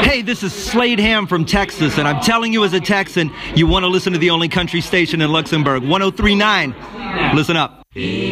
Hey, this is Slade Ham from Texas, and I'm telling you as a Texan, you want to listen to the only country station in Luxembourg, 103.9. Listen up.